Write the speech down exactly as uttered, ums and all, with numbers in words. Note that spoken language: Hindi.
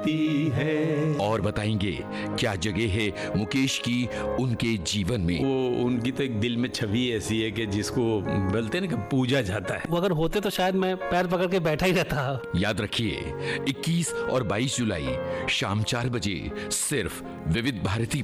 है। और बताएंगे क्या जगह है मुकेश की उनके जीवन में। वो उनकी तो एक दिल में छवि ऐसी है कि जिसको बोलते हैं ना कि पूजा जाता है। वो अगर होते तो शायद मैं पैर पकड़ के बैठा ही रहता। याद रखिए इक्कीस और बाईस जुलाई शाम चार बजे सिर्फ विविध भारती